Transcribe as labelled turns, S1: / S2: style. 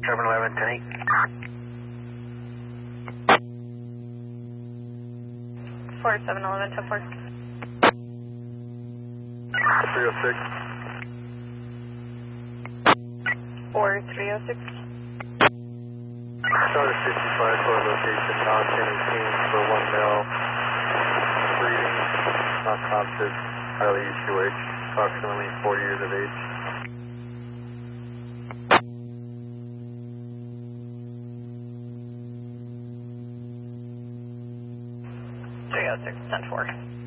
S1: 711, 10-8.
S2: 4711, 10-4.
S1: 306.
S2: 4306.
S1: Charter 65 for location, non-1018 for 1 male. Breeding, not conscious, highly EQH, approximately 4 years of age.
S2: 306, 10-4.